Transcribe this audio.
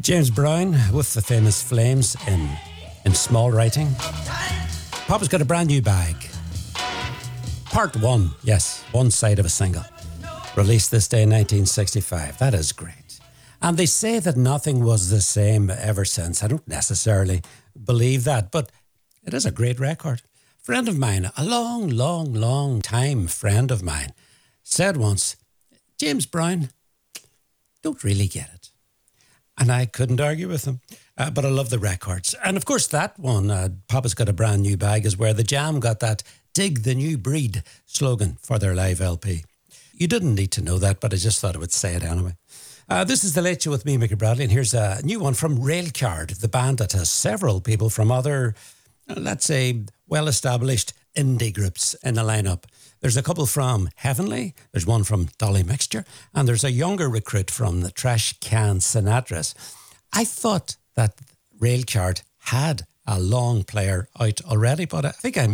James Brown with the famous Flames in small writing. Papa's got a brand new bag. Part 1, yes, one side of a single. Released this day in 1965. That is great. And they say that nothing was the same ever since. I don't necessarily believe that, but it is a great record. A friend of mine, a long time friend of mine, said once, James Brown, don't really get it. And I couldn't argue with him. But I love the records. And of course that one, Papa's Got a Brand New Bag, is where the Jam got that Dig the New Breed slogan for their live LP. You didn't need to know that, but I just thought I would say it anyway. This is The Late Show with me, Mickey Bradley, and here's a new one from Railcard, the band that has several people from other, let's say, well-established indie groups in the lineup. There's a couple from Heavenly, there's one from Dolly Mixture, and there's a younger recruit from the Trash Can Sinatras. I thought that Railcard had a long player out already, but I think I'm